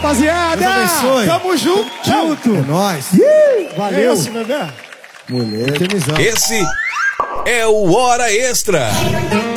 rapaziada. Deus abençoe. Tamo junto. É nóis. Valeu. É isso, bebê. Mulher. Esse é o Hora Extra.